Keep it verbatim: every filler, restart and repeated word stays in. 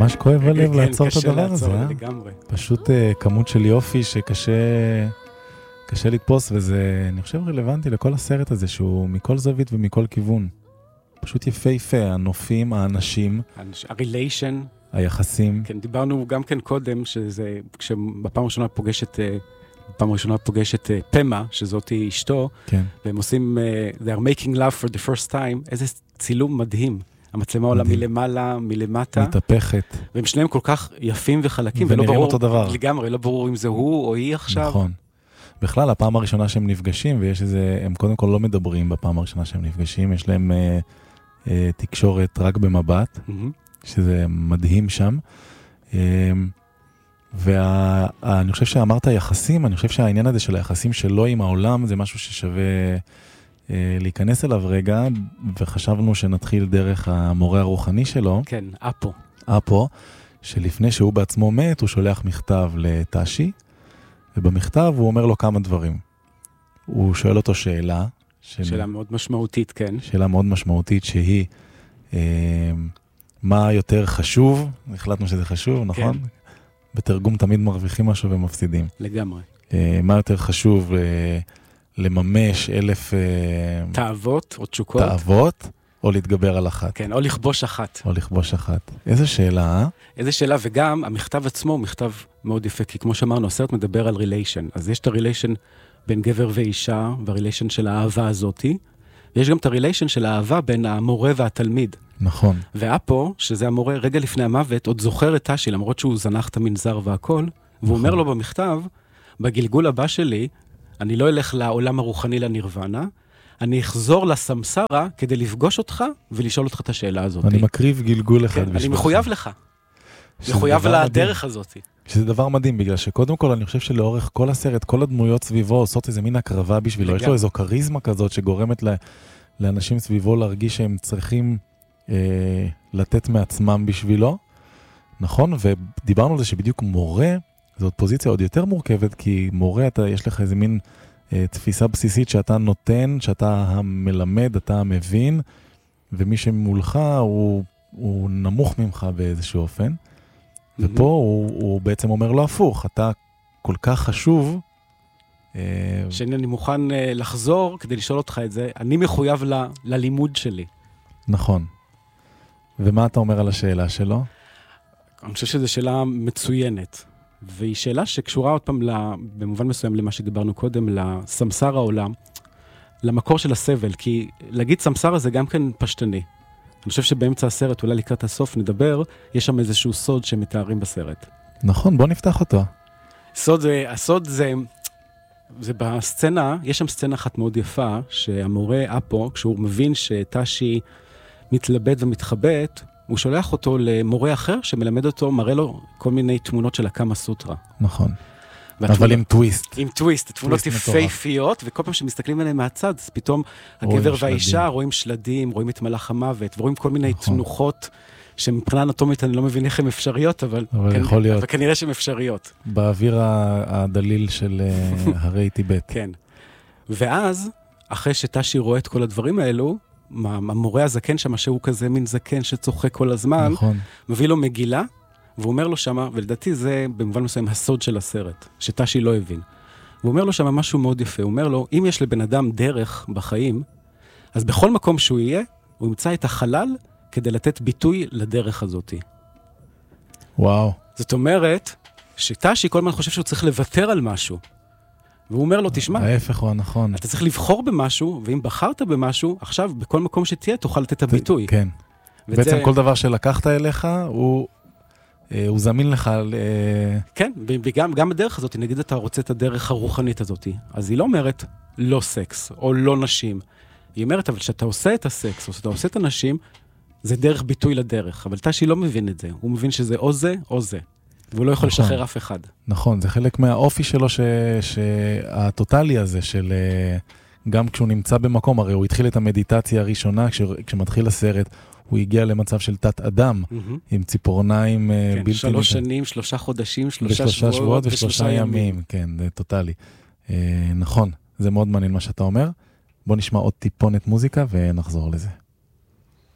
ממש כואב הלב כן, לעצור את קשה הדבר לעצור הזה, אה? לגמרי. פשוט אה, כמות של יופי שקשה קשה לתפוס, וזה, אני חושב, רלוונטי לכל הסרט הזה, שהוא מכל זווית ומכל כיוון. פשוט יפה יפה, הנופים, האנשים, הריליישן, היחסים. כן, דיברנו גם כן קודם, שזה, כשבפעם הראשונה פוגשת, בפעם הראשונה פוגשת פמה, שזאת אשתו, כן. והם עושים, they are making love for the first time, איזה צילום מדהים. המצלמה עולה מלמעלה, מלמטה. מתהפכת. והם שניהם כל כך יפים וחלקים, ונראים ולא ברור, אותו דבר. לגמרי, לא ברור אם זה הוא או היא עכשיו. נכון. בכלל, הפעם הראשונה שהם נפגשים, ויש איזה, הם קודם כל לא מדברים בפעם הראשונה שהם נפגשים, יש להם אה, אה, תקשורת רק במבט, mm-hmm. שזה מדהים שם. אה, ואני חושב שאמרת יחסים, אני חושב שהעניין הזה של היחסים שלו עם העולם, זה משהו ששווה אה, להיכנס אליו רגע, וחשבנו שנתחיל דרך המורה הרוחני שלו. כן, אפו. אפו, שלפני שהוא בעצמו מת, הוא שולח מכתב לטאשי, ובמכתב הוא אומר לו כמה דברים. הוא שואל אותו שאלה. שאלה, שאלה מאוד משמעותית, כן. שאלה מאוד משמעותית שהיא, אה, מה יותר חשוב? החלטנו שזה חשוב, נכון? כן. בתרגום תמיד מרוויחים משהו ומפסידים. לגמרי. אה, מה יותר חשוב? אה, לממש אלף... אה, תאוות או תשוקות. תאוות, או להתגבר על אחת. כן, או לכבוש אחת. או לכבוש אחת. איזה שאלה, אה? איזה שאלה, וגם המכתב עצמו הוא מכתב מאוד יפה, כי כמו שאמרנו, הסרט מדבר על ריליישן. אז יש את הריליישן בין גבר ואישה, והריליישן של האהבה הזאתי, ויש גם את הריליישן של האהבה בין המורה והתלמיד. נכון. ואפו, שזה המורה, רגע לפני המוות, עוד זוכר את טאשי, למרות שהוא זנח את המנזר והכל, והוא אומר לו במכתב, בגלגול הבא שלי, אני לא אלך לעולם הרוחני לנירוונה, אני אחזור לסמסרה כדי לפגוש אותך ולשאול אותך את השאלה הזאת. אני מקריב גלגול אחד בשבילך. אני מחויב לך. מחויב לדרך הזאת. שזה דבר מדהים, בגלל שקודם כל אני חושב שלאורך כל הסרט, כל הדמויות סביבו עושות איזה מין הקרבה בשבילו. יש לו איזו קריזמה כזאת שגורמת לאנשים סביבו להרגיש שהם צריכים לתת מעצמם בשבילו. נכון? ודיברנו על זה שבדיוק מורה, זאת פוזיציה עוד יותר מורכבת, כי מורה, יש לך איזה מין תפיסה בסיסית שאתה נותן, שאתה המלמד, אתה המבין, ומי שמולך הוא, הוא נמוך ממך באיזשהו אופן. Mm-hmm. ופה הוא, הוא בעצם אומר לו הפוך, אתה כל כך חשוב. שאני מוכן לחזור כדי לשאול אותך את זה, אני מחויב ל, ללימוד שלי. נכון. ומה אתה אומר על השאלה שלו? אני חושב שזו שאלה מצוינת. והיא שאלה שקשורה עוד פעם, במובן מסוים למה שדיברנו קודם, לסמסר העולם, למקור של הסבל, כי להגיד סמסרה זה גם כן פשטני. אני חושב שבאמצע הסרט, אולי לקראת הסוף נדבר, יש שם איזשהו סוד שמתארים בסרט. נכון, בוא נפתח אותו. סוד זה, הסוד זה, זה בסצנה, יש שם סצנה אחת מאוד יפה, שהמורה אפו, כשהוא מבין שטאשי מתלבט ומתחבט, הוא שולח אותו למורה אחר שמלמד אותו, מראה לו כל מיני תמונות של הקאמה סוטרה. נכון. אבל עם טוויסט. עם טוויסט, תמונות יפהפיות, וכל פעם שמסתכלים עליהם מהצד, אז פתאום הגבר והאישה רואים שלדים, רואים את מלאך המוות, ורואים כל מיני תנוחות, שמבחינה אנטומית אני לא מבין איך הן אפשריות, אבל כנראה שהן אפשריות. באוויר הדליל של הרי טיבט. כן. ואז, אחרי שטאשי רואה את כל הדברים האלו, המורה הזקן שם, שהוא כזה מין זקן שצוחק כל הזמן, נכון. מביא לו מגילה, והוא אומר לו שמה, ולדעתי זה במובן מסוים הסוד של הסרט, שטאשי לא הבין. והוא אומר לו שמה משהו מאוד יפה, הוא אומר לו, אם יש לבן אדם דרך בחיים, אז בכל מקום שהוא יהיה, הוא ימצא את החלל כדי לתת ביטוי לדרך הזאת. וואו. זאת אומרת, שטאשי כל הזמן חושב שהוא צריך לוותר על משהו. והוא אומר לו, תשמע, ההפך הוא הנכון. אתה צריך לבחור במשהו, ואם בחרת במשהו, עכשיו בכל מקום שתהיה, תוכל לתת את הביטוי. כן. בעצם כל דבר שלקחת אליך, הוא... הוא זמין לך על... כן, וגם גם בדרך הזאת, נגיד אתה רוצה את הדרך הרוחנית הזאת, אז היא לא אומרת לא סקס, או לא נשים. היא אומרת, אבל שאתה עושה את הסקס, או שאתה עושה את הנשים, זה דרך ביטוי לדרך. אבל טאשי לא מבין את זה. הוא מבין שזה או זה, או זה. והוא לא יכול נכון. לשחרר אף אחד. נכון, זה חלק מהאופי שלו, ש... שהטוטלי הזה, של... גם כשהוא נמצא במקום, הרי הוא התחיל את המדיטציה הראשונה, כש... כשמתחיל הסרט, הוא הגיע למצב של תת אדם, mm-hmm. עם ציפורניים כן, בלתי... שלוש שנים, שלושה חודשים, שלושה, שלושה שבועות, שבועות ושלושה ימים. ימים. כן, זה טוטלי. אה, נכון, זה מאוד מעניין מה שאתה אומר. בוא נשמע עוד טיפונת מוזיקה ונחזור לזה.